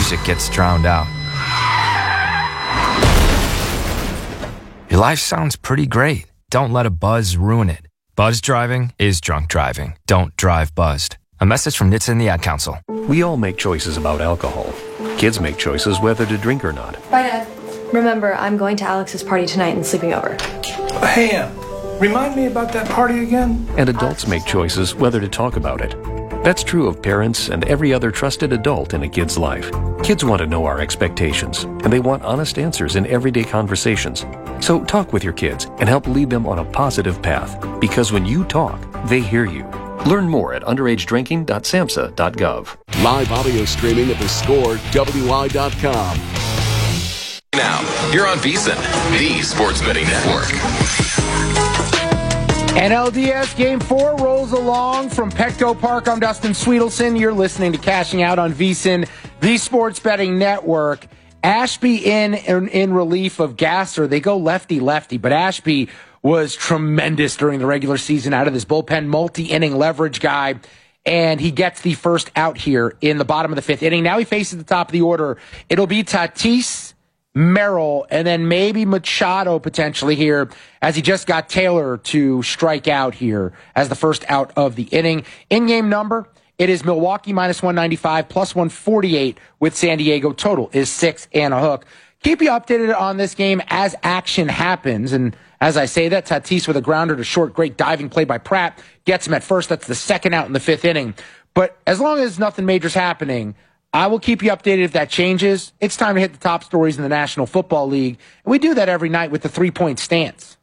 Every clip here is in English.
music gets drowned out. Your life sounds pretty great. Don't let a buzz ruin it. Buzz driving is drunk driving. Don't drive buzzed. A message from NHTSA and the Ad Council. We all make choices about alcohol. Kids make choices whether to drink or not. Bye, Dad. Remember, I'm going to Alex's party tonight and sleeping over. Hey, remind me about that party again? And adults make choices whether to talk about it. That's true of parents and every other trusted adult in a kid's life. Kids want to know our expectations, and they want honest answers in everyday conversations. So talk with your kids and help lead them on a positive path, because when you talk, they hear you. Learn more at underagedrinking.samhsa.gov. Live audio streaming at theScore.wi.com. Now, you're on VSiN, the Sports Betting Network. NLDS Game 4 rolls along from Petco Park. I'm Dustin Sweetelson. You're listening to Cashing Out on VSiN, the Sports Betting Network. Ashby in relief of Gasser. They go lefty-lefty, but Ashby was tremendous during the regular season out of this bullpen, multi-inning leverage guy, and he gets the first out here in the bottom of the fifth inning. Now he faces the top of the order. It'll be Tatis, Merrill, and then maybe Machado potentially here, as he just got Taylor to strike out here as the first out of the inning. In-game number, it is Milwaukee minus 195, plus 148 with San Diego. Total is 6 and a hook. Keep you updated on this game as action happens. And as I say that, Tatis with a grounder to short, great diving play by Pratt, gets him at first. That's the second out in the fifth inning. But as long as nothing major's happening, I will keep you updated if that changes. It's time to hit the top stories in the National Football League. And we do that every night with the 3-point stance.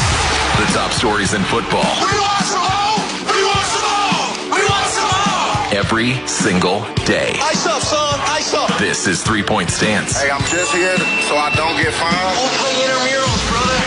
The top stories in football. We want some more! We want some more! We want some more! Every single day. Ice up, son! Ice up! This is 3-point stance. Hey, I'm just here so I don't get fined. Don't play intramurals, brother!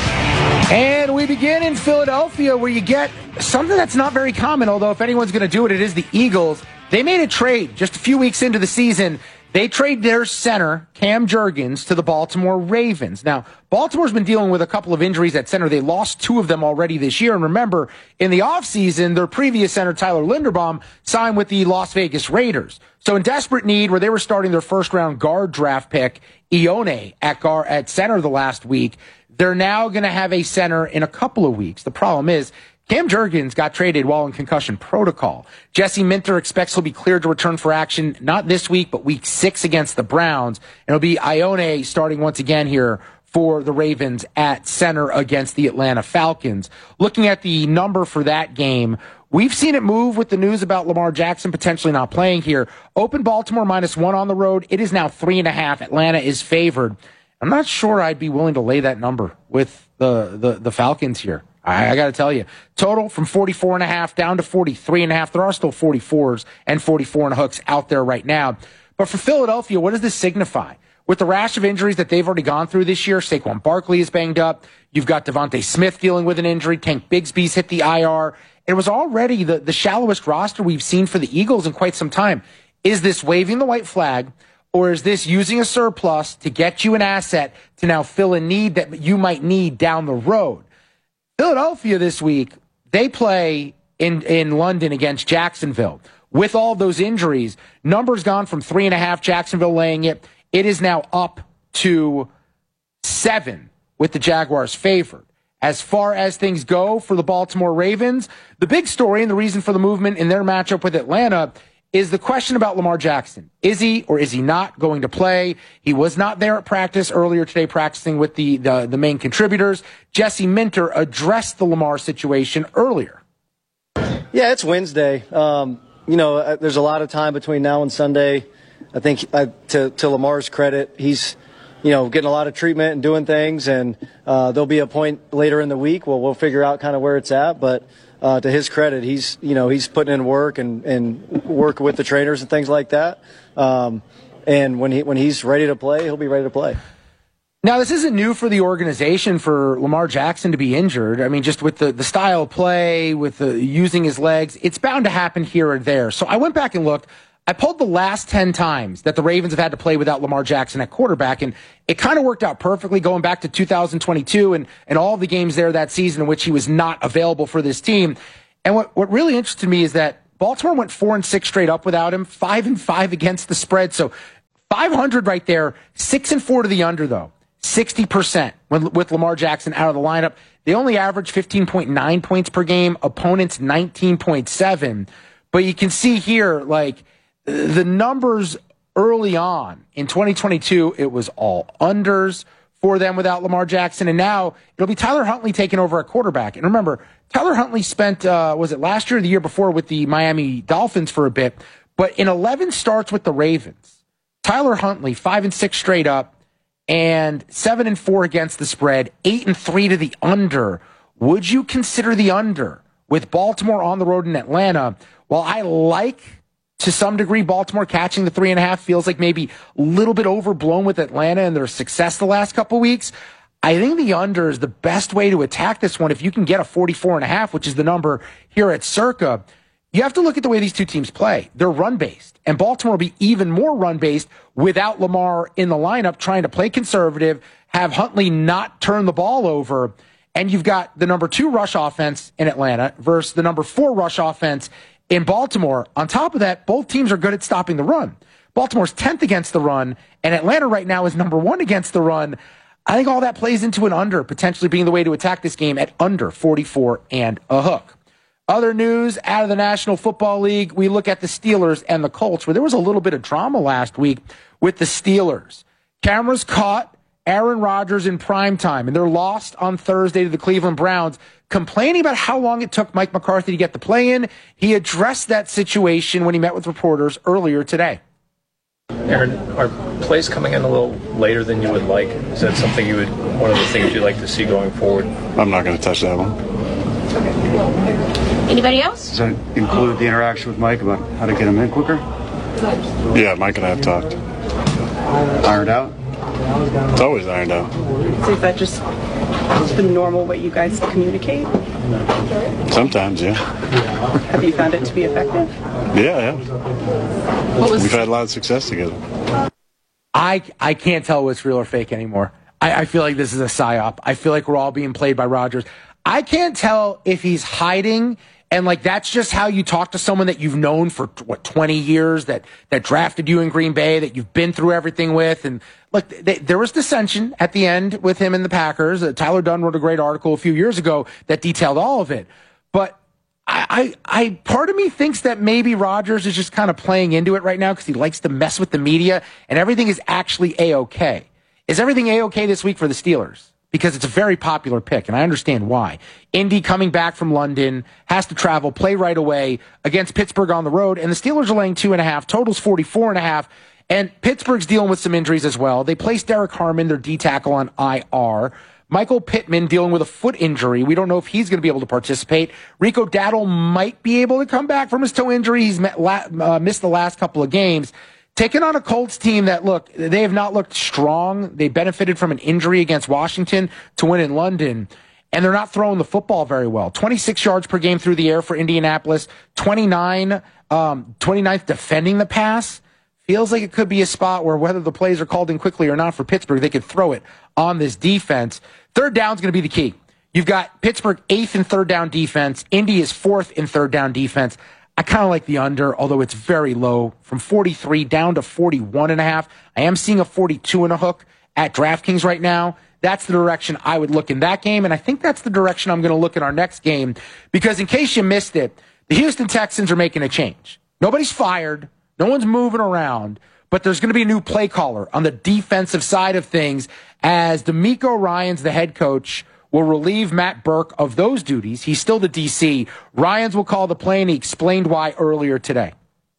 And we begin in Philadelphia, where you get something that's not very common, although if anyone's going to do it, it is the Eagles. They made a trade just a few weeks into the season. They trade their center, Cam Jurgens, to the Baltimore Ravens. Now, Baltimore's been dealing with a couple of injuries at center. They lost 2 of them already this year. And remember, in the offseason, their previous center, Tyler Linderbaum, signed with the Las Vegas Raiders. So in desperate need, where they were starting their first-round guard draft pick, Ione, at center the last week, they're now going to have a center in a couple of weeks. The problem is, Cam Jurgens got traded while in concussion protocol. Jesse Minter expects he'll be cleared to return for action, not this week, but week 6 against the Browns. And it'll be Ione starting once again here for the Ravens at center against the Atlanta Falcons. Looking at the number for that game, we've seen it move with the news about Lamar Jackson potentially not playing here. Open Baltimore -1 on the road. It is now 3.5. Atlanta is favored. I'm not sure I'd be willing to lay that number with the Falcons here. I got to tell you, total from 44.5 down to 43.5. There are still 44s and 44 and hooks out there right now. But for Philadelphia, what does this signify? With the rash of injuries that they've already gone through this year, Saquon Barkley is banged up. You've got Devontae Smith dealing with an injury. Tank Bigsby's hit the IR. It was already the shallowest roster we've seen for the Eagles in quite some time. Is this waving the white flag, or is this using a surplus to get you an asset to now fill a need that you might need down the road? Philadelphia this week, they play in London against Jacksonville. With all those injuries, numbers gone from 3.5, Jacksonville laying it. It is now up to 7 with the Jaguars favored. As far as things go for the Baltimore Ravens, the big story and the reason for the movement in their matchup with Atlanta is the question about Lamar Jackson. Is he or is he not going to play? He was not there at practice earlier today practicing with the main contributors. Jesse Minter addressed the Lamar situation earlier. Yeah, it's Wednesday. There's a lot of time between now and Sunday. I think to Lamar's credit, he's getting a lot of treatment and doing things, and there'll be a point later in the week where we'll figure out kind of where it's at. But to his credit, he's putting in work and work with the trainers and things like that. And when he's ready to play, he'll be ready to play. Now, this isn't new for the organization for Lamar Jackson to be injured. I mean, just with the style of play, with the using his legs, it's bound to happen here or there. So I went back and looked. I pulled the last 10 times that the Ravens have had to play without Lamar Jackson at quarterback, and it kind of worked out perfectly going back to 2022 and all the games there that season in which he was not available for this team. And what really interested me is that Baltimore went 4-6 straight up without him, 5-5 against the spread. So 500 right there, 6-4 to the under, though. 60% with Lamar Jackson out of the lineup. They only average 15.9 points per game. Opponents 19.7. But you can see here, like, the numbers early on in 2022, it was all unders for them without Lamar Jackson. And now it'll be Tyler Huntley taking over at quarterback. And remember, Tyler Huntley spent, was it last year or the year before with the Miami Dolphins for a bit? But in 11 starts with the Ravens, Tyler Huntley, 5-6 straight up, and 7-4 against the spread, 8-3 to the under. Would you consider the under with Baltimore on the road in Atlanta? Well, I like, to some degree, Baltimore catching the 3.5. Feels like maybe a little bit overblown with Atlanta and their success the last couple weeks. I think the under is the best way to attack this one. If you can get a 44.5, which is the number here at Circa, you have to look at the way these two teams play. They're run-based, and Baltimore will be even more run-based without Lamar in the lineup, trying to play conservative, have Huntley not turn the ball over, and you've got the number 2 rush offense in Atlanta versus the number 4 rush offense in Baltimore. On top of that, both teams are good at stopping the run. Baltimore's 10th against the run, and Atlanta right now is number 1 against the run. I think all that plays into an under, potentially being the way to attack this game at under 44 and a hook. Other news out of the National Football League, we look at the Steelers and the Colts, where there was a little bit of drama last week with the Steelers. Cameras caught Aaron Rodgers in primetime, and they're lost on Thursday to the Cleveland Browns, complaining about how long it took Mike McCarthy to get the play in. He addressed that situation when he met with reporters earlier today. Aaron, are plays coming in a little later than you would like? Is that something one of the things you'd like to see going forward? I'm not going to touch that one. Anybody else? Does that include the interaction with Mike about how to get him in quicker? Yeah, Mike and I have talked. Ironed out? It's always ironed out. So is that just the normal way you guys communicate? Sometimes, yeah. Have you found it to be effective? Yeah. We've had a lot of success together. I can't tell what's real or fake anymore. I feel like this is a psyop. I feel like we're all being played by Rodgers. I can't tell if he's hiding, and like that's just how you talk to someone that you've known for 20 years, that drafted you in Green Bay, that you've been through everything with. And look, there was dissension at the end with him and the Packers. Tyler Dunn wrote a great article a few years ago that detailed all of it. But I part of me thinks that maybe Rodgers is just kind of playing into it right now because he likes to mess with the media, and everything is actually A-okay. Is everything A-okay this week for the Steelers? Because it's a very popular pick, and I understand why. Indy coming back from London, has to travel, play right away against Pittsburgh on the road, and the Steelers are laying 2.5, totals 44.5, and Pittsburgh's dealing with some injuries as well. They placed Derek Harmon, their D-tackle, on IR. Michael Pittman dealing with a foot injury. We don't know if he's going to be able to participate. Rico Dowdle might be able to come back from his toe injury. He's missed the last couple of games. Taking on a Colts team that, look, they have not looked strong. They benefited from an injury against Washington to win in London, and they're not throwing the football very well. 26 yards per game through the air for Indianapolis, 29th defending the pass. Feels like it could be a spot where whether the plays are called in quickly or not for Pittsburgh, they could throw it on this defense. Third down is going to be the key. You've got Pittsburgh 8th in third down defense. Indy is 4th in third down defense. I kind of like the under, although it's very low, from 43 down to 41.5. I am seeing a 42 and a hook at DraftKings right now. That's the direction I would look in that game, and I think that's the direction I'm going to look in our next game, because in case you missed it, the Houston Texans are making a change. Nobody's fired. No one's moving around, but there's going to be a new play caller on the defensive side of things as DeMeco Ryans, the head coach, will relieve Matt Burke of those duties. He's still the DC. Ryans will call the play, and he explained why earlier today.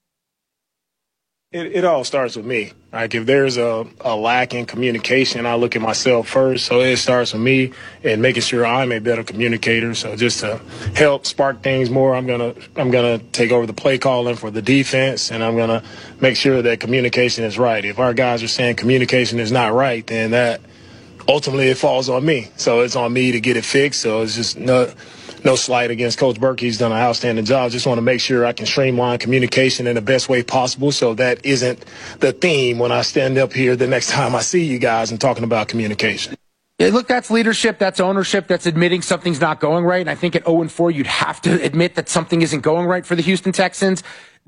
It all starts with me. Like, if there's a lack in communication, I look at myself first. So it starts with me and making sure I'm a better communicator. So just to help spark things more, I'm gonna take over the play calling for the defense, and I'm gonna make sure that communication is right. If our guys are saying communication is not right, then that ultimately it falls on me. So it's on me to get it fixed. So it's just no slight against Coach Burke. He's done an outstanding job. Just want to make sure I can streamline communication in the best way possible, so that isn't the theme when I stand up here the next time I see you guys and talking about communication. Yeah, look, that's leadership, that's ownership, that's admitting something's not going right. And I think at 0-4, you'd have to admit that something isn't going right for the Houston Texans.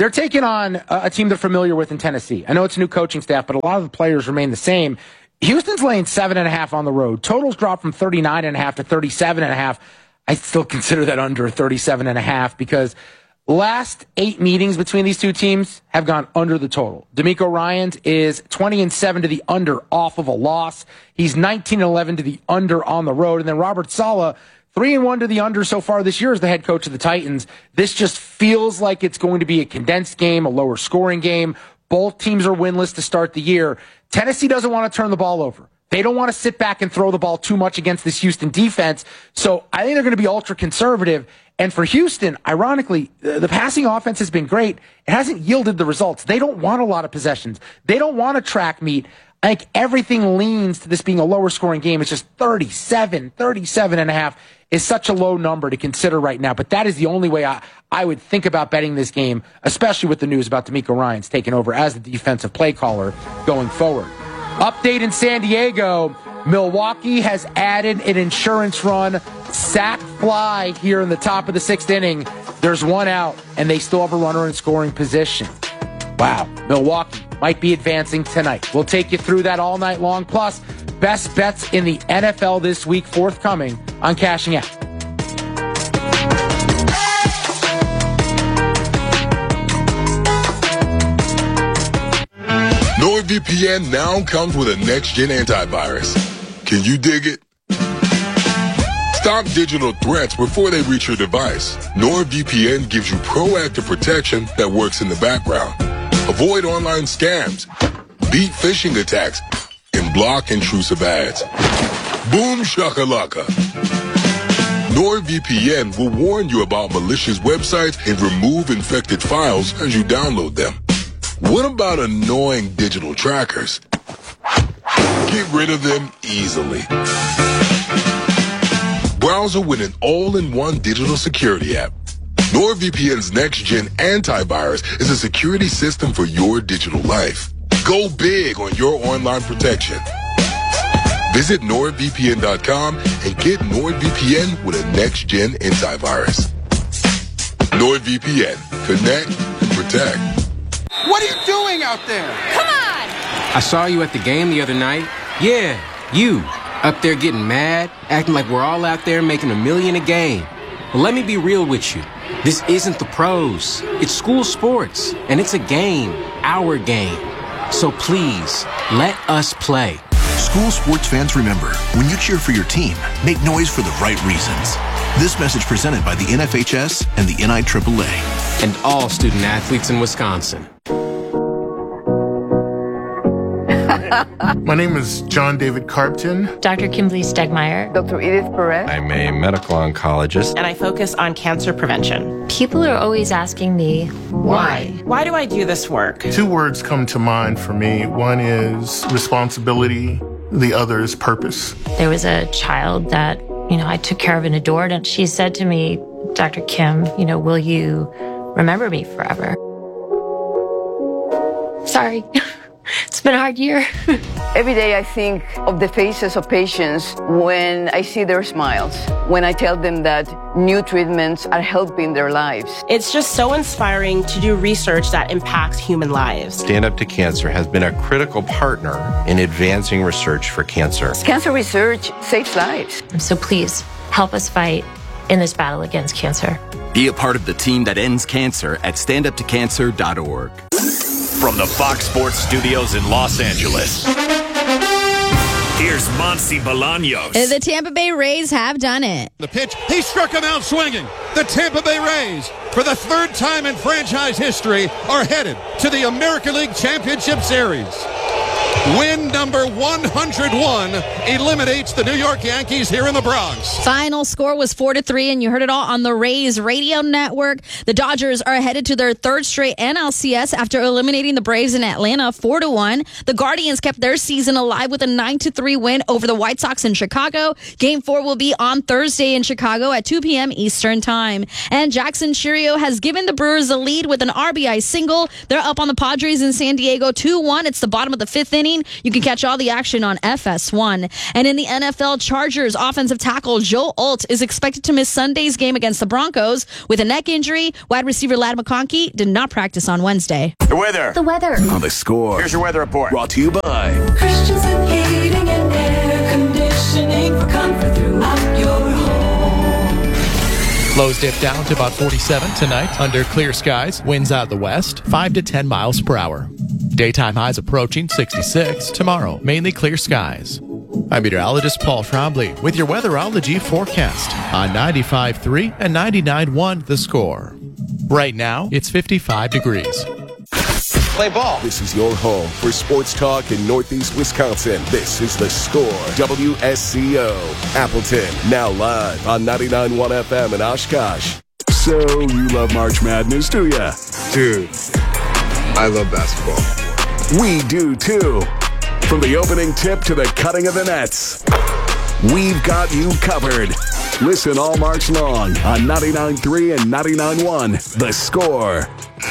They're taking on a team they're familiar with in Tennessee. I know it's a new coaching staff, but a lot of the players remain the same. Houston's laying 7.5 on the road. Totals dropped from 39.5 to 37.5. I still consider that under 37.5 because last 8 meetings between these two teams have gone under the total. D'Amico Ryans is 20-7 to the under off of a loss. He's 19-11 to the under on the road. And then Robert Saleh, 3-1 to the under so far this year as the head coach of the Titans. This just feels like it's going to be a condensed game, a lower scoring game. Both teams are winless to start the year. Tennessee doesn't want to turn the ball over. They don't want to sit back and throw the ball too much against this Houston defense. So I think they're going to be ultra conservative. And for Houston, ironically, the passing offense has been great. It hasn't yielded the results. They don't want a lot of possessions. They don't want a track meet. I think everything leans to this being a lower scoring game. It's just 37.5 is such a low number to consider right now. But that is the only way I would think about betting this game, especially with the news about D'Amico Ryans taking over as the defensive play caller going forward. Update in San Diego. Milwaukee has added an insurance run sack fly here in the top of the 6th inning. There's one out, and they still have a runner in scoring position. Wow, Milwaukee might be advancing tonight. We'll take you through that all night long. Plus, best bets in the NFL this week forthcoming on Cashing Out. NordVPN now comes with a next-gen antivirus. Can you dig it? Stop digital threats before they reach your device. NordVPN gives you proactive protection that works in the background. Avoid online scams, beat phishing attacks, and block intrusive ads. Boom shakalaka. NordVPN will warn you about malicious websites and remove infected files as you download them. What about annoying digital trackers? Get rid of them easily. Browser with an all-in-one digital security app. NordVPN's next-gen antivirus is a security system for your digital life. Go big on your online protection. Visit NordVPN.com and get NordVPN with a next-gen antivirus. NordVPN. Connect and protect. What are you doing out there? Come on! I saw you at the game the other night. Yeah, you. Up there getting mad, acting like we're all out there making $1 million a game. Well, let me be real with you. This isn't the pros. It's school sports, and it's a game, our game. So please, let us play. School sports fans, remember, when you cheer for your team, make noise for the right reasons. This message presented by the NFHS and the NIAAA. And all student athletes in Wisconsin. My name is John David Carpton. Dr. Kimberly Stegmeyer. Dr. Edith Perez. I'm a medical oncologist. And I focus on cancer prevention. People are always asking me, why? Why do I do this work? 2 words come to mind for me. One is responsibility. The other is purpose. There was a child that, I took care of and adored. And she said to me, Dr. Kim, will you remember me forever? Sorry. It's been a hard year. Every day I think of the faces of patients when I see their smiles, when I tell them that new treatments are helping their lives. It's just so inspiring to do research that impacts human lives. Stand Up to Cancer has been a critical partner in advancing research for cancer. Cancer research saves lives. So please help us fight in this battle against cancer. Be a part of the team that ends cancer at standuptocancer.org. From the Fox Sports Studios in Los Angeles, here's Monty Bolaños. The Tampa Bay Rays have done it. The pitch, he struck him out swinging. The Tampa Bay Rays, for the 3rd time in franchise history, are headed to the American League Championship Series. Win number 101 eliminates the New York Yankees here in the Bronx. Final score was 4-3, and you heard it all on the Rays radio network. The Dodgers are headed to their 3rd straight NLCS after eliminating the Braves in Atlanta 4-1. The Guardians kept their season alive with a 9-3 win over the White Sox in Chicago. Game 4 will be on Thursday in Chicago at 2 p.m. Eastern Time. And Jackson Chourio has given the Brewers the lead with an RBI single. They're up on the Padres in San Diego 2-1. It's the bottom of the 5th inning. streaming, you can catch all the action on FS1. And in the NFL, Chargers offensive tackle Joe Alt is expected to miss Sunday's game against the Broncos with a neck injury. Wide receiver Ladd McConkey did not practice on Wednesday. The weather. The weather. On The Score. Here's your weather report. Brought to you by Christensen Heating and Air Conditioning for comfort throughout your home. Lows dip down to about 47 tonight under clear skies. Winds out of the west, 5 to 10 miles per hour. Daytime highs approaching 66. Tomorrow, mainly clear skies. I'm meteorologist Paul Trombley with your weatherology forecast on 95.3 and 99.1 The Score. Right now, it's 55 degrees. Play ball. This is your home for sports talk in Northeast Wisconsin. This is The Score, WSCO, Appleton. Now live on 99.1 FM in Oshkosh. So you love March Madness, do ya? Dude, I love basketball. We do too. From the opening tip to the cutting of the nets, we've got you covered. Listen all March long on 99.3 and 99.1 The Score.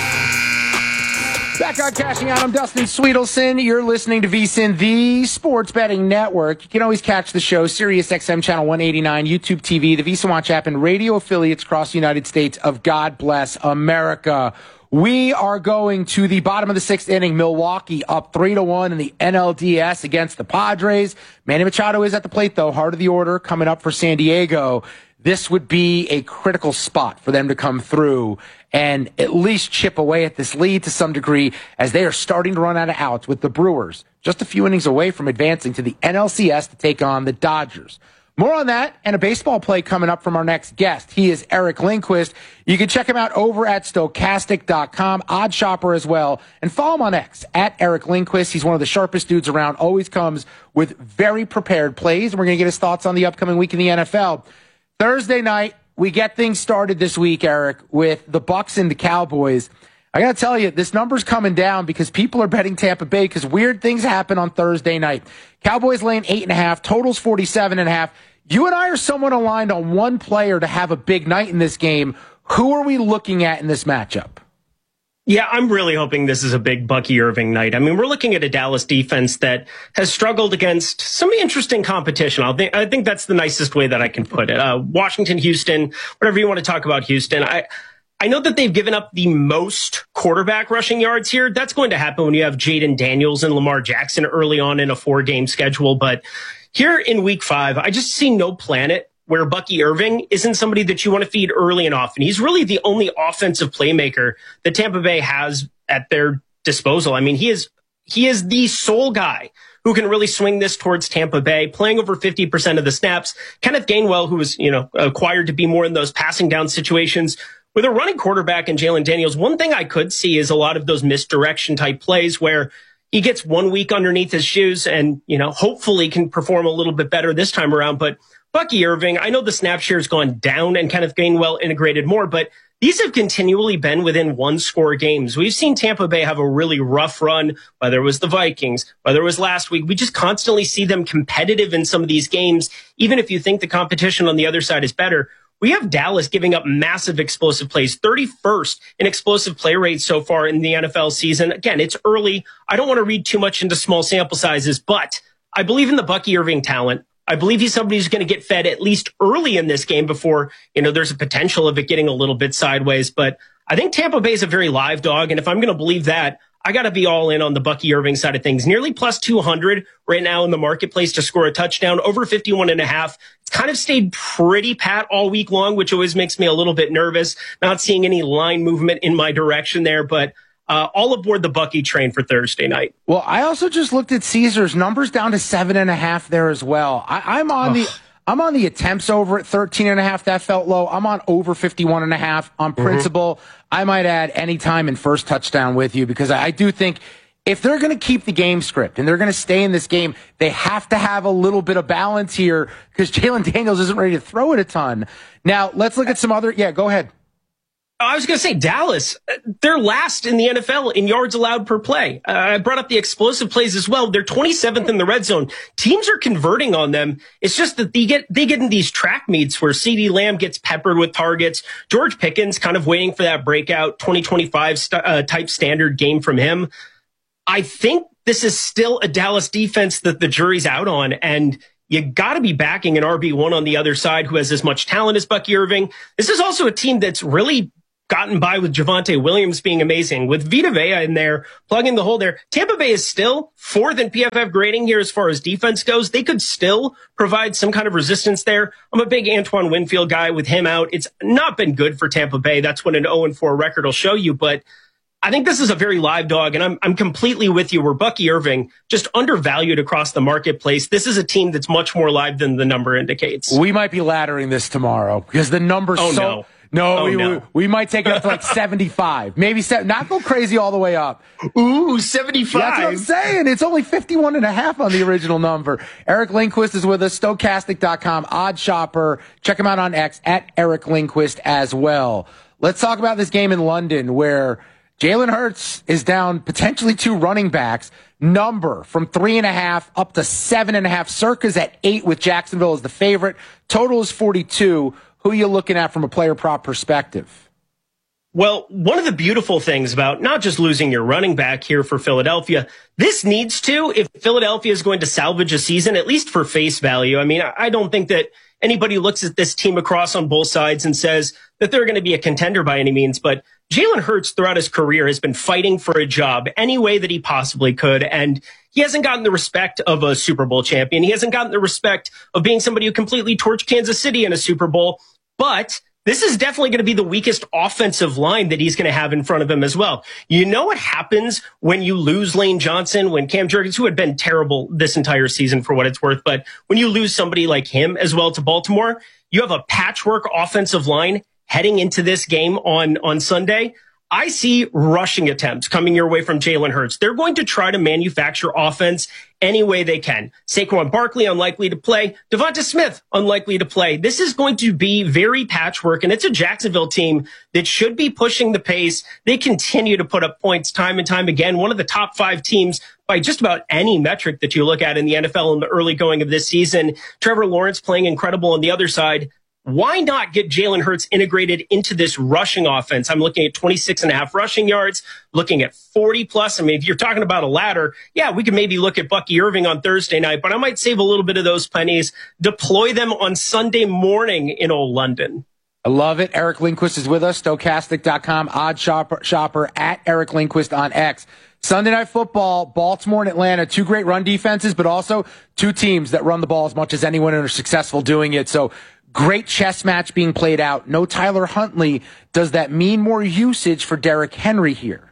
Back on Cashing Out, I'm Dustin Sweetelson. You're listening to VSiN, the Sports Betting Network. You can always catch the show, Sirius XM Channel 189, YouTube TV, the VSiN Watch app, and radio affiliates across the United States of God Bless America. We are going to the bottom of the sixth inning. Milwaukee up 3-1 in the NLDS against the Padres. Manny Machado is at the plate, though. Heart of the order coming up for San Diego. This would be a critical spot for them to come through and at least chip away at this lead to some degree, as they are starting to run out of outs with the Brewers just a few innings away from advancing to the NLCS to take on the Dodgers. More on that and a baseball play coming up from our next guest. He is Eric Lindquist. You can check him out over at Stokastic.com, Odd Shopper as well, and follow him on X at Eric Lindquist. He's one of the sharpest dudes around, always comes with very prepared plays, and we're going to get his thoughts on the upcoming week in the NFL. Thursday night, we get things started this week, Eric, with the Bucs and the Cowboys. I got to tell you, this number's coming down because people are betting Tampa Bay because weird things happen on Thursday night. Cowboys laying 8.5, totals 47.5. You and I are somewhat aligned on one player to have a big night in this game. Who are we looking at in this matchup? Yeah, I'm really hoping this is a big Bucky Irving night. I mean, we're looking at a Dallas defense that has struggled against some interesting competition. I think that's the nicest way that I can put it. Washington, Houston, whatever you want to talk about Houston. I know that they've given up the most quarterback rushing yards here. That's going to happen when you have Jaden Daniels and Lamar Jackson early on in a 4-game schedule. But here in week 5, I just see no planet where Bucky Irving isn't somebody that you want to feed early and often. He's really the only offensive playmaker that Tampa Bay has at their disposal. I mean, he is the sole guy who can really swing this towards Tampa Bay, playing over 50% of the snaps. Kenneth Gainwell, who was, acquired to be more in those passing down situations. With a running quarterback in Jalen Daniels, one thing I could see is a lot of those misdirection type plays where he gets 1 week underneath his shoes and, hopefully can perform a little bit better this time around. But Bucky Irving, I know the snap share has gone down and Kenneth Gainwell integrated more, but these have continually been within 1-score games. We've seen Tampa Bay have a really rough run, whether it was the Vikings, whether it was last week. We just constantly see them competitive in some of these games, even if you think the competition on the other side is better. We have Dallas giving up massive explosive plays, 31st in explosive play rate so far in the NFL season. Again, it's early. I don't want to read too much into small sample sizes, but I believe in the Bucky Irving talent. I believe he's somebody who's going to get fed at least early in this game before, there's a potential of it getting a little bit sideways. But I think Tampa Bay is a very live dog. And if I'm going to believe that, I got to be all in on the Bucky Irving side of things. Nearly plus 200 right now in the marketplace to score a touchdown, over 51.5. It's kind of stayed pretty pat all week long, which always makes me a little bit nervous. Not seeing any line movement in my direction there, but all aboard the Bucky train for Thursday night. Well, I also just looked at Caesars numbers down to 7.5 there as well. I'm on the attempts over at 13.5. That felt low. I'm on over 51.5 on principle. I might add any time in first touchdown with you because I do think if they're going to keep the game script and they're going to stay in this game, they have to have a little bit of balance here because Jalen Daniels isn't ready to throw it a ton. Now, let's look at some other. Yeah, go ahead. I was going to say Dallas, they're last in the NFL in yards allowed per play. I brought up the explosive plays as well. They're 27th in the red zone. Teams are converting on them. It's just that they get in these track meets where CeeDee Lamb gets peppered with targets. George Pickens kind of waiting for that breakout 2025 type standard game from him. I think this is still a Dallas defense that the jury's out on, and you got to be backing an RB1 on the other side who has as much talent as Bucky Irving. This is also a team that's really gotten by with Javonte Williams being amazing. With Vita Vea in there, plugging the hole there, Tampa Bay is still 4th in PFF grading here as far as defense goes. They could still provide some kind of resistance there. I'm a big Antoine Winfield guy. With him out, it's not been good for Tampa Bay. That's what an 0-4 record will show you, but I think this is a very live dog, and I'm completely with you where Bucky Irving just undervalued across the marketplace. This is a team that's much more live than the number indicates. We might be laddering this tomorrow because the number's we might take it up to like 75, maybe not go crazy all the way up. Ooh, 75. That's what I'm saying. It's only 51.5 on the original number. Eric Lindquist is with us, Stokastic.com, Odd Shopper. Check him out on X at Eric Lindquist as well. Let's talk about this game in London where Jalen Hurts is down potentially 2 running backs. Number from 3.5 up to 7.5. Circa's at 8 with Jacksonville as the favorite. Total is 42. Who are you looking at from a player prop perspective? Well, one of the beautiful things about not just losing your running back here for Philadelphia, this needs to, if Philadelphia is going to salvage a season, at least for face value. I mean, I don't think that anybody looks at this team across on both sides and says that they're going to be a contender by any means, but Jalen Hurts throughout his career has been fighting for a job any way that he possibly could, and he hasn't gotten the respect of a Super Bowl champion. He hasn't gotten the respect of being somebody who completely torched Kansas City in a Super Bowl, but this is definitely going to be the weakest offensive line that he's going to have in front of him as well. You know what happens when you lose Lane Johnson, when Cam Jurgens, who had been terrible this entire season for what it's worth, but when you lose somebody like him as well to Baltimore, you have a patchwork offensive line heading into this game on Sunday. I see rushing attempts coming your way from Jalen Hurts. They're going to try to manufacture offense any way they can. Saquon Barkley, unlikely to play. Devonta Smith, unlikely to play. This is going to be very patchwork, and it's a Jacksonville team that should be pushing the pace. They continue to put up points time and time again. One of the top 5 teams by just about any metric that you look at in the NFL in the early going of this season. Trevor Lawrence playing incredible on the other side. Why not get Jalen Hurts integrated into this rushing offense? I'm looking at 26.5 rushing yards, looking at 40 plus. I mean, if you're talking about a ladder, yeah, we could maybe look at Bucky Irving on Thursday night, but I might save a little bit of those pennies, deploy them on Sunday morning in old London. I love it. Eric Lindquist is with us, Stokastic.com, Odd Shopper at Eric Lindquist on X. Sunday Night Football, Baltimore and Atlanta, 2 great run defenses, but also 2 teams that run the ball as much as anyone and are successful doing it. So great chess match being played out. No Tyler Huntley. Does that mean more usage for Derrick Henry here?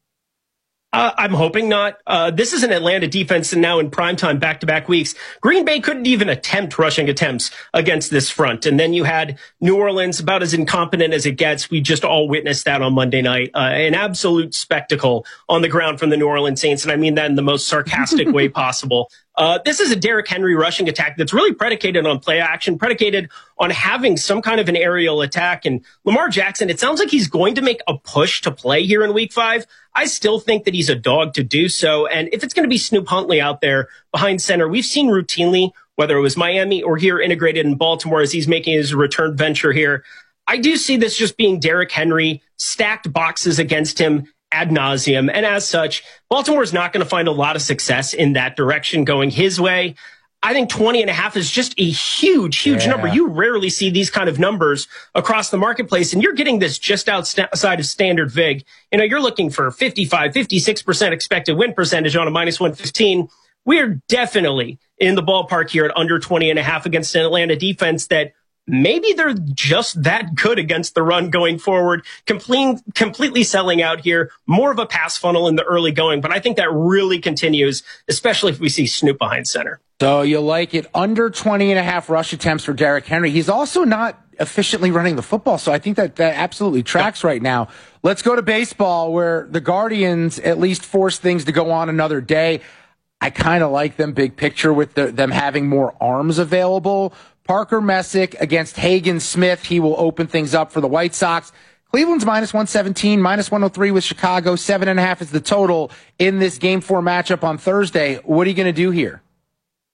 I'm hoping not. This is an Atlanta defense, and now in primetime back-to-back weeks, Green Bay couldn't even attempt rushing attempts against this front. And then you had New Orleans, about as incompetent as it gets. We just all witnessed that on Monday night. An absolute spectacle on the ground from the New Orleans Saints, and I mean that in the most sarcastic way possible. This is a Derrick Henry rushing attack that's really predicated on play action, predicated on having some kind of an aerial attack. And Lamar Jackson, it sounds like he's going to make a push to play here in week 5. I still think that he's a dog to do so. And if it's going to be Snoop Huntley out there behind center, we've seen routinely, whether it was Miami or here integrated in Baltimore as he's making his return venture here, I do see this just being Derrick Henry, stacked boxes against him ad nauseum. And as such, Baltimore is not going to find a lot of success in that direction going his way. I think 20.5 is just a huge number. You rarely see these kind of numbers across the marketplace, and you're getting this just outside of standard VIG. You know, you're looking for 55, 56% expected win percentage on a -115. We're definitely in the ballpark here at under 20.5 against an Atlanta defense that maybe they're just that good against the run going forward, completely selling out here, more of a pass funnel in the early going. But I think that really continues, especially if we see Snoop behind center. So you like it under 20.5 rush attempts for Derrick Henry. He's also not efficiently running the football, so I think that absolutely tracks right now. Let's go to baseball, where the Guardians at least force things to go on another day. I kind of like them big picture with them having more arms available. Parker Messick against Hagen Smith. He will open things up for the White Sox. Cleveland's -117, -103 with Chicago. 7.5 is the total in this Game 4 matchup on Thursday. What are you going to do here?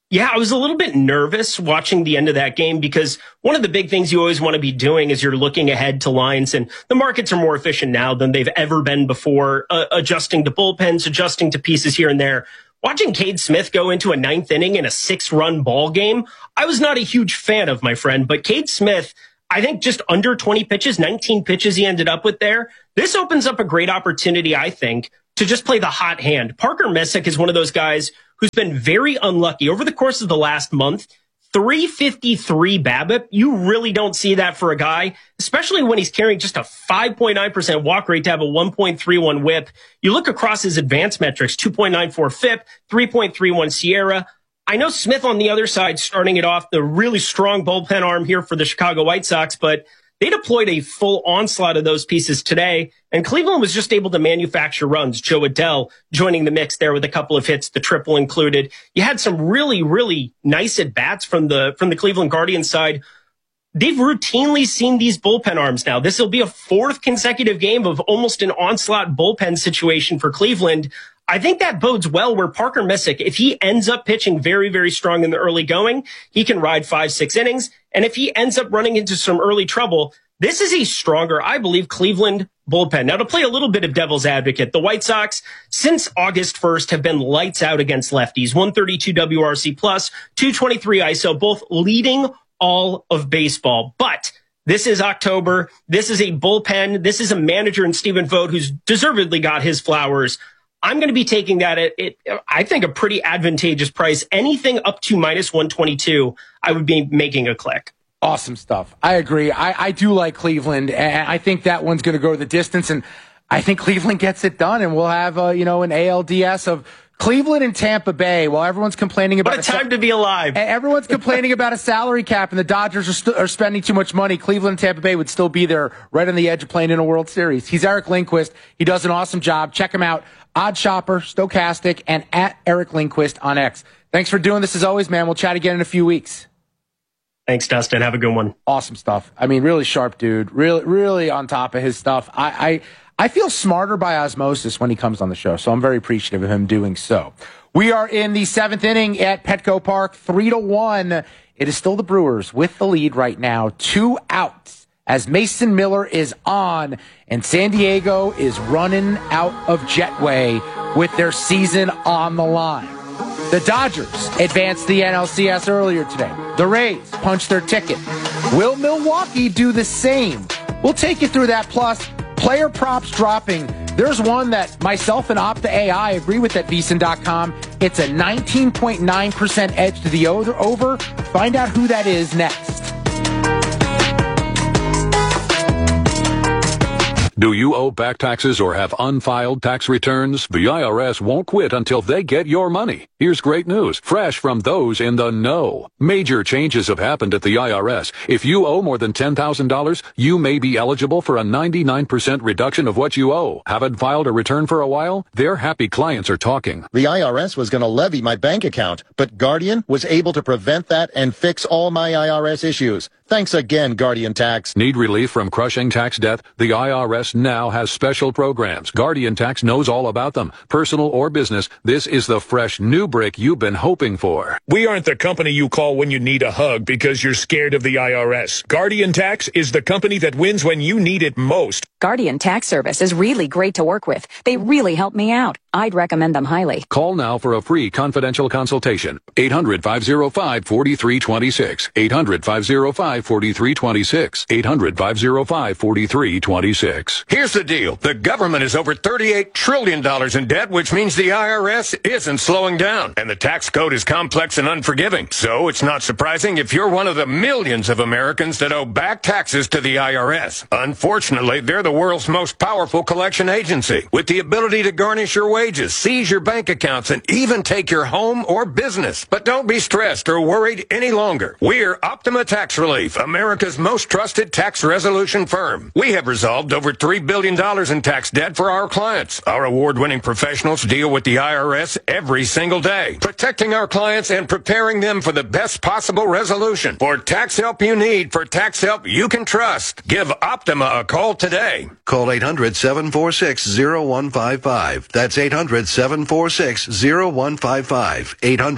Yeah, I was a little bit nervous watching the end of that game because one of the big things you always want to be doing is you're looking ahead to lines, and the markets are more efficient now than they've ever been before, adjusting to bullpens, adjusting to pieces here and there. Watching Cade Smith go into a 9th inning in a 6-run ball game, I was not a huge fan of, my friend, but Cade Smith, I think just under 20 pitches, 19 pitches he ended up with there. This opens up a great opportunity, I think, to just play the hot hand. Parker Messick is one of those guys who's been very unlucky over the course of the last month. 353 BABIP. You really don't see that for a guy, especially when he's carrying just a 5.9% walk rate to have a 1.31 whip. You look across his advanced metrics, 2.94 FIP, 3.31 Sierra. I know Smith on the other side starting it off, the really strong bullpen arm here for the Chicago White Sox, but they deployed a full onslaught of those pieces today, and Cleveland was just able to manufacture runs. Joe Adell joining the mix there with a couple of hits, the triple included. You had some really, really nice at-bats from the Cleveland Guardians side. They've routinely seen these bullpen arms now. This will be a 4th consecutive game of almost an onslaught bullpen situation for Cleveland. I think that bodes well where Parker Messick, if he ends up pitching very, very strong in the early going, he can ride 5-6 innings. And if he ends up running into some early trouble, this is a stronger, I believe, Cleveland bullpen. Now, to play a little bit of devil's advocate, the White Sox, since August 1st, have been lights out against lefties. 132 WRC plus, 223 ISO, both leading all of baseball. But this is October. This is a bullpen. This is a manager in Stephen Vogt who's deservedly got his flowers. I'm going to be taking that at, I think, a pretty advantageous price. Anything up to minus 122, I would be making a click. Awesome stuff. I agree. I do like Cleveland, and I think that one's going to go the distance, and I think Cleveland gets it done, and we'll have, an ALDS of Cleveland and Tampa Bay, while everyone's complaining about... What a time to be alive. Everyone's complaining about a salary cap, and the Dodgers are spending too much money. Cleveland and Tampa Bay would still be there, right on the edge of playing in a World Series. He's Eric Lindquist. He does an awesome job. Check him out. Odd Shopper, Stokastic, and at Eric Lindquist on X. Thanks for doing this as always, man. We'll chat again in a few weeks. Thanks, Dustin. Have a good one. Awesome stuff. I mean, really sharp dude. Really on top of his stuff. I feel smarter by osmosis when he comes on the show, so I'm very appreciative of him doing so. We are in the 7th inning at Petco Park, 3-1. It is still the Brewers with the lead right now, 2 outs, as Mason Miller is on, and San Diego is running out of Jetway with their season on the line. The Dodgers advanced the NLCS earlier today. The Rays punched their ticket. Will Milwaukee do the same? We'll take you through that, plus player props dropping. There's one that myself and Opta AI agree with at VSiN.com. It's a 19.9% edge to the over. Find out who that is next. Do you owe back taxes or have unfiled tax returns? The IRS won't quit until they get your money. Here's great news, fresh from those in the know. Major changes have happened at the IRS. If you owe more than $10,000, you may be eligible for a 99% reduction of what you owe. Haven't filed a return for a while? Their happy clients are talking. The IRS was going to levy my bank account, but Guardian was able to prevent that and fix all my IRS issues. Thanks again, Guardian Tax. Need relief from crushing tax debt? The IRS now has special programs. Guardian Tax knows all about them. Personal or business, this is the fresh new break you've been hoping for. We aren't the company you call when you need a hug because you're scared of the IRS. Guardian Tax is the company that wins when you need it most. Guardian Tax Service is really great to work with. They really help me out. I'd recommend them highly. Call now for a free confidential consultation. 800-505-4326. 800-505-4326. 800-505-4326. Here's the deal. The government is over $38 trillion in debt, which means the IRS isn't slowing down. And the tax code is complex and unforgiving. So it's not surprising if you're one of the millions of Americans that owe back taxes to the IRS. Unfortunately, they're the world's most powerful collection agency, with the ability to garnish your wages, seize your bank accounts, and even take your home or business. But don't be stressed or worried any longer. We're Optima Tax Relief, America's most trusted tax resolution firm. We have resolved over $3 billion in tax debt for our clients. Our award-winning professionals deal with the IRS every single day, protecting our clients and preparing them for the best possible resolution. For tax help you need, for tax help you can trust, give Optima a call today. Call 800-746-0155. That's 800-746-0155.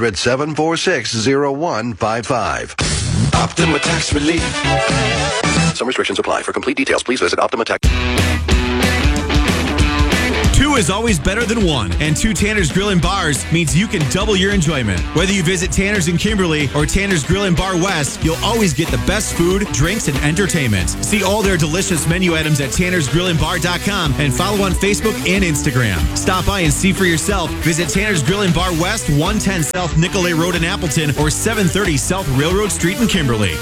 800-746-0155. Optima Tax Relief. Some restrictions apply. For complete details, please visit Optima Tax. 2 is always better than 1, and 2 Tanner's Grill and Bars means you can double your enjoyment. Whether you visit Tanner's in Kimberly or Tanner's Grill and Bar West, you'll always get the best food, drinks, and entertainment. See all their delicious menu items at tannersgrillandbar.com and follow on Facebook and Instagram. Stop by and see for yourself. Visit Tanner's Grill and Bar West, 110 South Nicolay Road in Appleton or 730 South Railroad Street in Kimberly.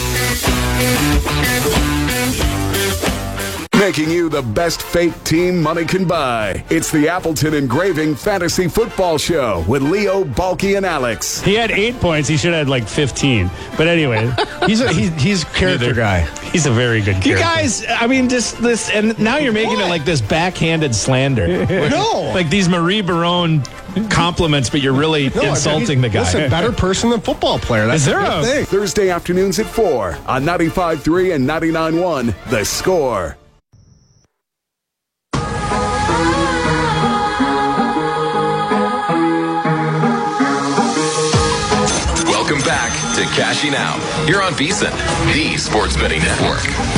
Making you the best fake team money can buy. It's the Appleton Engraving Fantasy Football Show with Leo, Balky, and Alex. He had 8 points. He should have had like 15. But anyway, he's a character guy. He's a very good character. You guys, I mean, just this, and now you're making it like this backhanded slander. No. Like these Marie Barone compliments, but you're really insulting the guy. Listen, better person than football player. That's Is there a good thing. Thursday afternoons at 4 on 95.3 and 99.1 The Score. Welcome back to Cashing Out. You're on VSiN, the sports betting network.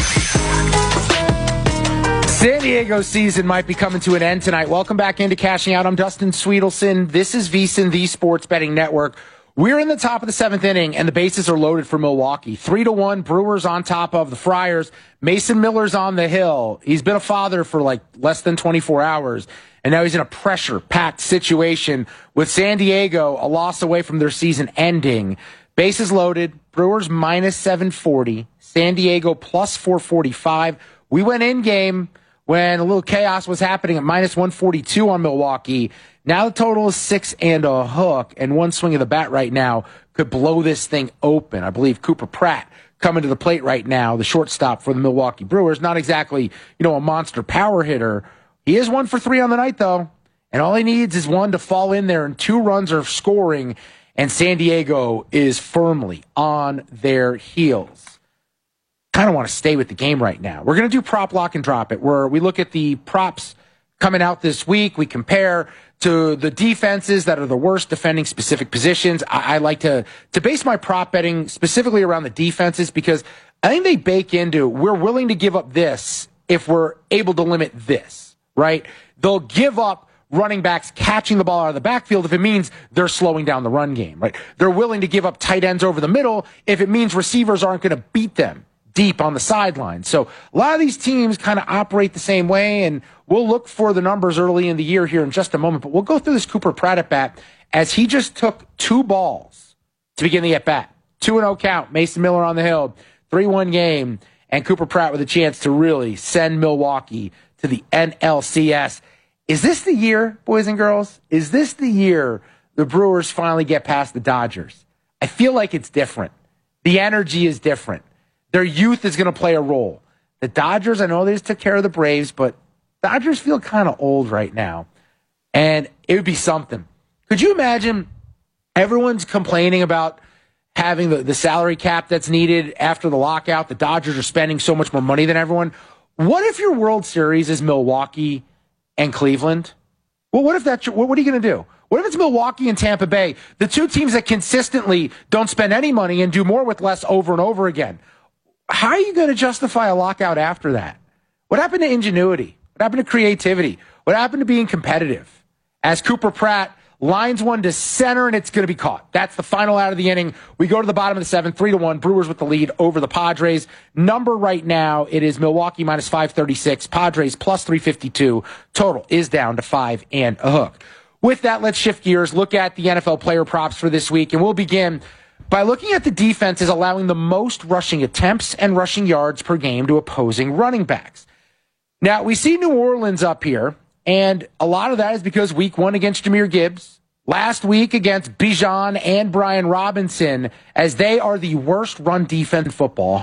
San Diego season might be coming to an end tonight. Welcome back into Cashing Out. I'm Dustin Sweetelson. This is VSiN, the sports betting network. We're in the top of the 7th inning, and the bases are loaded for Milwaukee. 3-1, Brewers on top of the Friars. Mason Miller's on the hill. He's been a father for like less than 24 hours, and now he's in a pressure-packed situation with San Diego a loss away from their season ending. Bases loaded, Brewers minus 740, San Diego plus 445. We went in game when a little chaos was happening at minus 142 on Milwaukee. Now the total is 6 and a hook, and one swing of the bat right now could blow this thing open. I believe Cooper Pratt coming to the plate right now, the shortstop for the Milwaukee Brewers. Not exactly, a monster power hitter. He is 1 for 3 on the night, though, and all he needs is one to fall in there, and 2 runs are scoring, and San Diego is firmly on their heels. Kind of want to stay with the game right now. We're going to do prop lock and drop it, where we look at the props coming out this week. We compare to the defenses that are the worst defending specific positions. I like to base my prop betting specifically around the defenses because I think they bake into we're willing to give up this if we're able to limit this, right? They'll give up running backs catching the ball out of the backfield if it means they're slowing down the run game, right? They're willing to give up tight ends over the middle if it means receivers aren't going to beat them deep on the sideline. So a lot of these teams kind of operate the same way, and we'll look for the numbers early in the year here in just a moment, but we'll go through this Cooper Pratt at bat as he just took 2 balls to begin the at bat. 2-0 count, Mason Miller on the hill, 3-1 game, and Cooper Pratt with a chance to really send Milwaukee to the NLCS. Is this the year, boys and girls? Is this the year the Brewers finally get past the Dodgers? I feel like it's different. The energy is different. Their youth is going to play a role. The Dodgers, I know they just took care of the Braves, but Dodgers feel kind of old right now. And it would be something. Could you imagine everyone's complaining about having the salary cap that's needed after the lockout? The Dodgers are spending so much more money than everyone. What if your World Series is Milwaukee and Cleveland? Well, what if that's what are you going to do? What if it's Milwaukee and Tampa Bay, the 2 teams that consistently don't spend any money and do more with less over and over again? How are you going to justify a lockout after that? What happened to ingenuity? What happened to creativity? What happened to being competitive? As Cooper Pratt lines one to center, and it's going to be caught. That's the final out of the inning. We go to the bottom of the 7th, 3-1. Brewers with the lead over the Padres. Number right now, it is Milwaukee minus 536. Padres plus 352. Total is down to 5 and a hook. With that, let's shift gears, look at the NFL player props for this week, and we'll begin by looking at the defenses allowing the most rushing attempts and rushing yards per game to opposing running backs. Now, we see New Orleans up here, and a lot of that is because week 1 against Jahmyr Gibbs, last week against Bijan and Brian Robinson, as they are the worst run defense in football,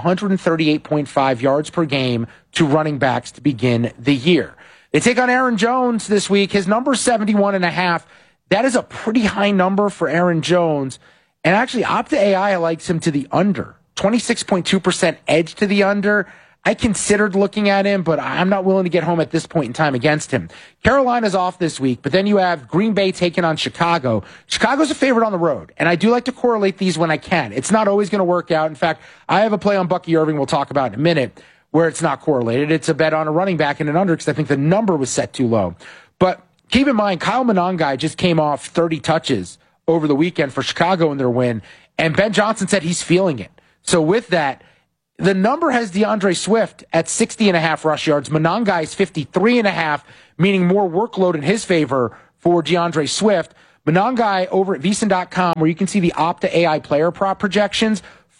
138.5 yards per game to running backs to begin the year. They take on Aaron Jones this week. His number is 71.5. That is a pretty high number for Aaron Jones. And actually, Opta AI likes him to the under. 26.2% edge to the under. I considered looking at him, but I'm not willing to get home at this point in time against him. Carolina's off this week, but then you have Green Bay taking on Chicago. Chicago's a favorite on the road, and I do like to correlate these when I can. It's not always going to work out. In fact, I have a play on Bucky Irving we'll talk about in a minute where it's not correlated. It's a bet on a running back and an under because I think the number was set too low. But keep in mind, Kyle Monangai just came off 30 touches over the weekend for Chicago in their win, and Ben Johnson said he's feeling it. So with that, the number has DeAndre Swift at 60.5 rush yards. Monangai's 53.5, meaning more workload in his favor for DeAndre Swift. Monangai over at VSiN.com, where you can see the Opta AI player prop projections,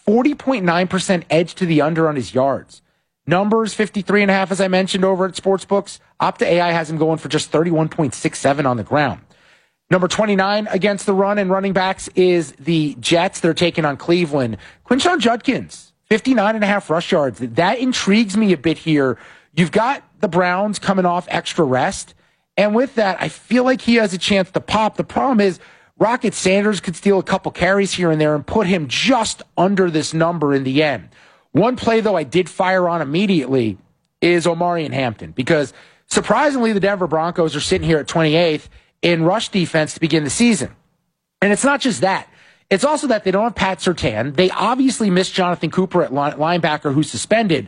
40.9% edge to the under on his yards. Numbers 53.5, as I mentioned, over at Sportsbooks. Opta AI has him going for just 31.67 on the ground. Number 29 against the run and running backs is the Jets. They're taking on Cleveland. Quinshon Judkins, 59.5 rush yards. That intrigues me a bit here. You've got the Browns coming off extra rest, and with that, I feel like he has a chance to pop. The problem is Rocket Sanders could steal a couple carries here and there and put him just under this number in the end. One play, though, I did fire on immediately is Omarion Hampton, because surprisingly, the Denver Broncos are sitting here at 28th in rush defense to begin the season. And it's not just that. It's also that they don't have Pat Surtain. They obviously missed Jonathan Cooper at linebacker, who's suspended.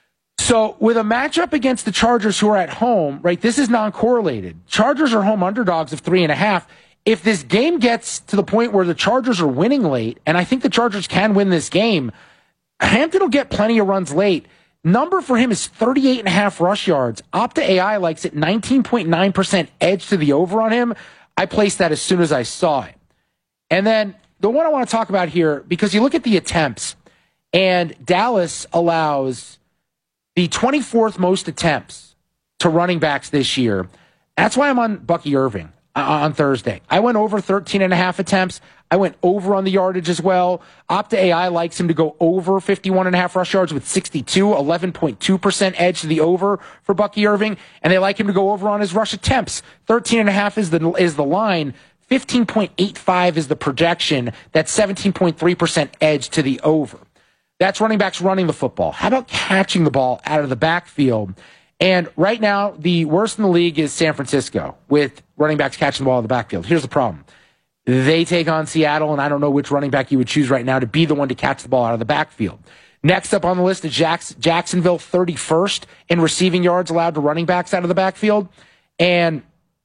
So with a matchup against the Chargers, who are at home, right, this is non-correlated. Chargers are home underdogs of 3.5. If this game gets to the point where the Chargers are winning late, and I think the Chargers can win this game, Hampton will get plenty of runs late. Number for him is 38.5 rush yards. Opta AI likes it 19.9% edge to the over on him. I placed that as soon as I saw it. And then the one I want to talk about here, because you look at the attempts, and Dallas allows the 24th most attempts to running backs this year. That's why I'm on Bucky Irving on Thursday. I went over 13.5 attempts. I went over on the yardage as well. Opta AI likes him to go over 51.5 rush yards with 62, 11.2% edge to the over for Bucky Irving. And they like him to go over on his rush attempts. 13.5 is the line. 15.85 is the projection. That's 17.3% edge to the over. That's running backs running the football. How about catching the ball out of the backfield? And right now, the worst in the league is San Francisco with running backs catching the ball out of the backfield. Here's the problem. They take on Seattle, and I don't know which running back you would choose right now to be the one to catch the ball out of the backfield. Next up on the list is Jacksonville, 31st in receiving yards allowed to running backs out of the backfield. And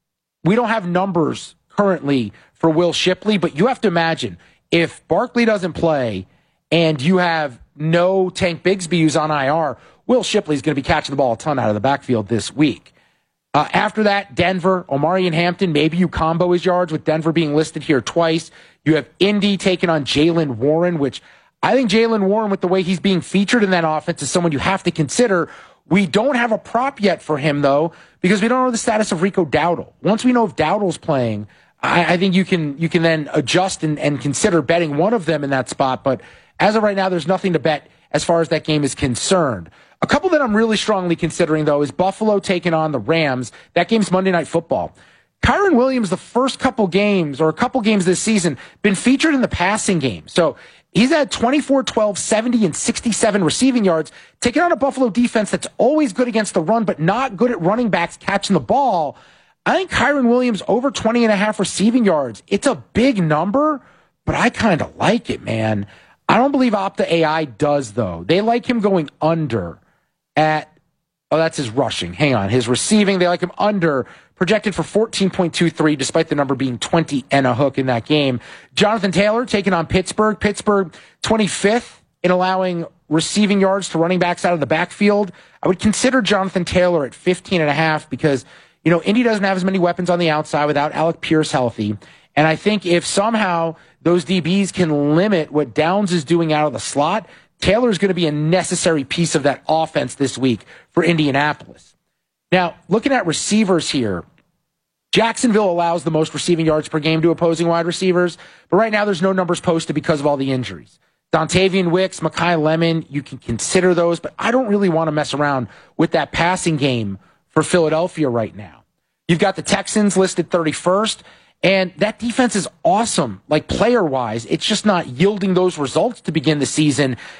we don't have numbers currently for Will Shipley, but you have to imagine if Barkley doesn't play and you have no Tank Bigsby who's on IR, Will Shipley's going to be catching the ball a ton out of the backfield this week. After that, Denver, Omarion Hampton, maybe you combo his yards with Denver being listed here twice. You have Indy taking on Jaylen Warren, which I think Jaylen Warren, with the way he's being featured in that offense, is someone you have to consider. We don't have a prop yet for him, though, because we don't know the status of Rico Dowdle. Once we know if Dowdle's playing, I think you can then adjust and consider betting one of them in that spot. But as of right now, there's nothing to bet as far as that game is concerned. A couple that I'm really strongly considering, though, is Buffalo taking on the Rams. That game's Monday Night Football. Kyren Williams, the first couple games this season, been featured in the passing game. So he's had 24, 12, 70, and 67 receiving yards, taking on a Buffalo defense that's always good against the run, but not good at running backs catching the ball. I think Kyren Williams over 20.5 receiving yards. It's a big number, but I kind of like it, man. I don't believe Opta AI does, though. They like him going under at, that's his rushing. Hang on. His receiving, they like him under, projected for 14.23, despite the number being 20 and a hook in that game. Jonathan Taylor taking on Pittsburgh. Pittsburgh 25th in allowing receiving yards to running backs out of the backfield. I would consider Jonathan Taylor at 15.5 because, Indy doesn't have as many weapons on the outside without Alec Pierce healthy. And I think if somehow those DBs can limit what Downs is doing out of the slot, Taylor's going to be a necessary piece of that offense this week for Indianapolis. Now, looking at receivers here, Jacksonville allows the most receiving yards per game to opposing wide receivers, but right now there's no numbers posted because of all the injuries. Dontavian Wicks, Mekhi Lemon, you can consider those, but I don't really want to mess around with that passing game for Philadelphia right now. You've got the Texans listed 31st, and that defense is awesome, like player-wise. It's just not yielding those results to begin the season.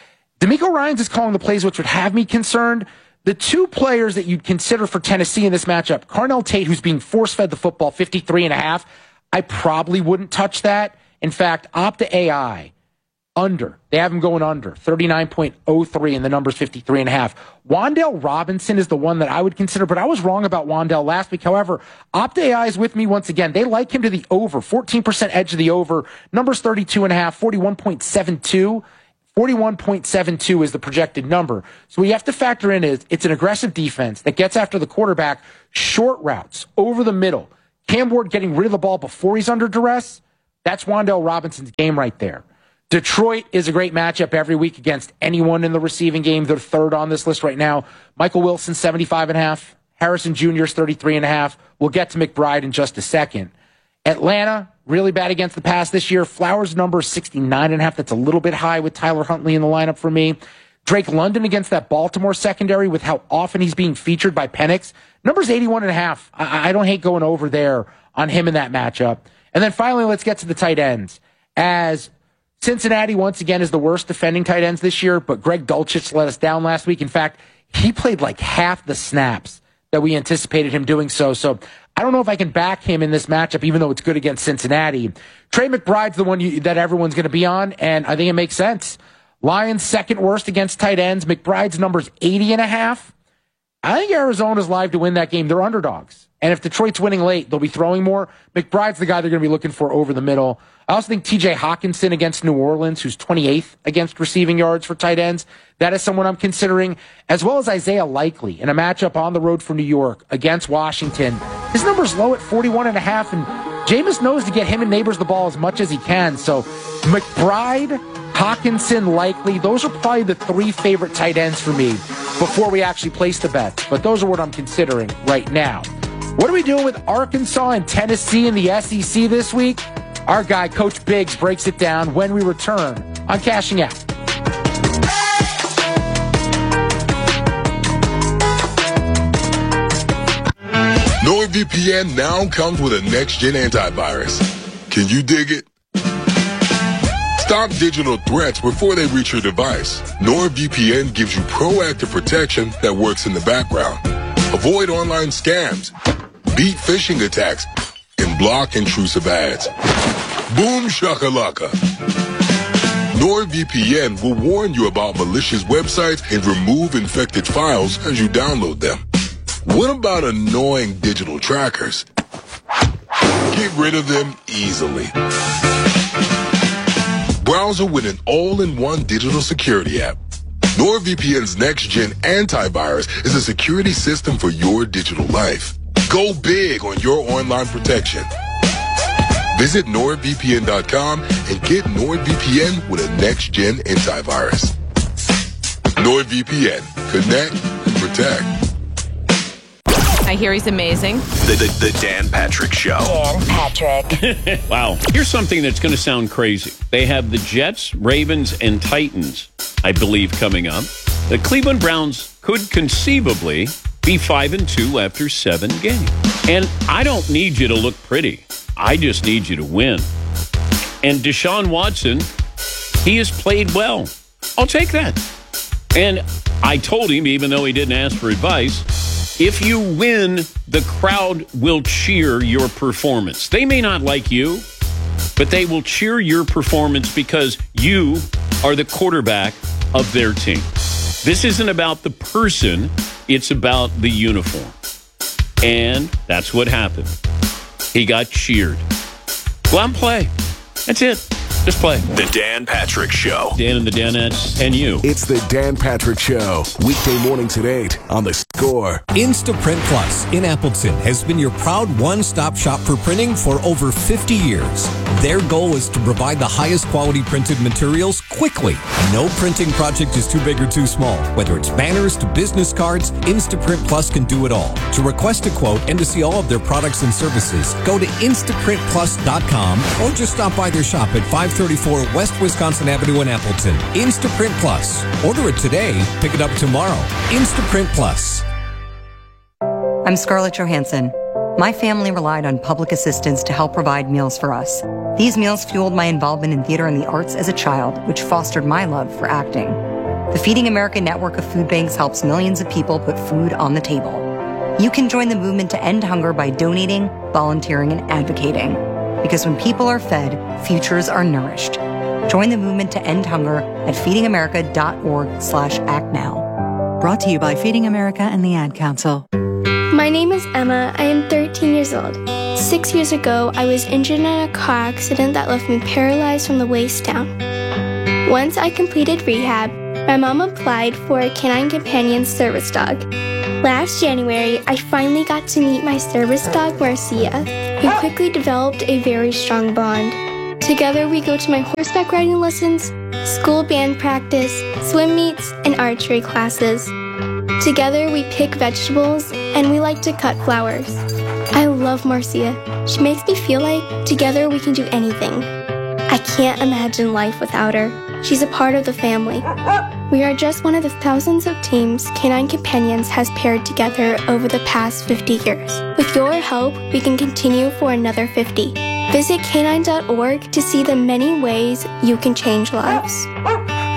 D'Amico Ryans is calling the plays, which would have me concerned. The two players that you'd consider for Tennessee in this matchup, Carnell Tate, who's being force-fed the football, 53.5. I probably wouldn't touch that. In fact, Opta AI, under. They have him going under, 39.03, and the number's 53.5. Wan'Dale Robinson is the one that I would consider, but I was wrong about Wan'Dale last week. However, Opta AI is with me once again. They like him to the over, 14% edge of the over. Number's 32.5, 41.72. 41.72 is the projected number. So what you have to factor in is it's an aggressive defense that gets after the quarterback, short routes, over the middle. Cam Ward getting rid of the ball before he's under duress. That's Wan'Dale Robinson's game right there. Detroit is a great matchup every week against anyone in the receiving game. They're third on this list right now. Michael Wilson, 75.5. Harrison Jr. is 33.5. We'll get to McBride in just a second. Atlanta, really bad against the pass this year. Flowers' number is 69.5. That's a little bit high with Tyler Huntley in the lineup for me. Drake London against that Baltimore secondary with how often he's being featured by Penix. Number's 81.5. I don't hate going over there on him in that matchup. And then finally, let's get to the tight ends. As Cincinnati, once again, is the worst defending tight ends this year, but Greg Dulcich let us down last week. In fact, he played like half the snaps that we anticipated him doing so I don't know if I can back him in this matchup, even though it's good against Cincinnati. Trey McBride's the one that everyone's going to be on, and I think it makes sense. Lions second worst against tight ends. McBride's number's 80.5. I think Arizona's live to win that game. They're underdogs. And if Detroit's winning late, they'll be throwing more. McBride's the guy they're going to be looking for over the middle. I also think TJ Hawkinson against New Orleans, who's 28th against receiving yards for tight ends. That is someone I'm considering, as well as Isaiah Likely in a matchup on the road for New York against Washington. His number's low at 41.5, and Jameis knows to get him and Neighbors the ball as much as he can. So McBride, Hawkinson, Likely, those are probably the three favorite tight ends for me before we actually place the bet. But those are what I'm considering right now. What are we doing with Arkansas and Tennessee in the SEC this week? Our guy, Coach Biggs, breaks it down when we return on Cashing Out. NordVPN now comes with a next-gen antivirus. Can you dig it? Stop digital threats before they reach your device. NordVPN gives you proactive protection that works in the background. Avoid online scams, beat phishing attacks, and block intrusive ads. Boom shakalaka. NordVPN will warn you about malicious websites and remove infected files as you download them. What about annoying digital trackers? Get rid of them easily. Browser with an all-in-one digital security app. NordVPN's next-gen antivirus is a security system for your digital life. Go big on your online protection. Visit NordVPN.com and get NordVPN with a next-gen antivirus. NordVPN. Connect and protect. I hear he's amazing. The Dan Patrick Show. Dan Patrick. Wow. Here's something that's going to sound crazy. They have the Jets, Ravens, and Titans, I believe, coming up. The Cleveland Browns could conceivably be 5-2 after 7 games. And I don't need you to look pretty. I just need you to win. And Deshaun Watson, he has played well. I'll take that. And I told him, even though he didn't ask for advice, if you win, the crowd will cheer your performance. They may not like you, but they will cheer your performance because you are the quarterback of their team. This isn't about the person, it's about the uniform. And that's what happened. He got cheered. Go out and play. That's it. Just play. The Dan Patrick Show. Dan and the Danettes and you. It's the Dan Patrick Show. Weekday mornings at 8 on The Score. Instaprint Plus in Appleton has been your proud one-stop shop for printing for over 50 years. Their goal is to provide the highest quality printed materials quickly. No printing project is too big or too small. Whether it's banners to business cards, Instaprint Plus can do it all. To request a quote and to see all of their products and services, go to InstaprintPlus.com or just stop by their shop at 534 West Wisconsin Avenue in Appleton. Instaprint Plus. Order it today, pick it up tomorrow. Instaprint Plus. I'm Scarlett Johansson. My family relied on public assistance to help provide meals for us. These meals fueled my involvement in theater and the arts as a child, which fostered my love for acting. The Feeding America network of food banks helps millions of people put food on the table. You can join the movement to end hunger by donating, volunteering, and advocating. Because when people are fed, futures are nourished. Join the movement to end hunger at feedingamerica.org/actnow. Brought to you by Feeding America and the Ad Council. My name is Emma. I am 13 years old. 6 years ago, I was injured in a car accident that left me paralyzed from the waist down. Once I completed rehab, my mom applied for a Canine Companion service dog. Last January, I finally got to meet my service dog, Marcia. We quickly developed a very strong bond. Together, we go to my horseback riding lessons, school band practice, swim meets, and archery classes. Together, we pick vegetables, and we like to cut flowers. I love Marcia. She makes me feel like together we can do anything. I can't imagine life without her. She's a part of the family. We are just one of the thousands of teams Canine Companions has paired together over the past 50 years. With your help, we can continue for another 50. Visit canine.org to see the many ways you can change lives.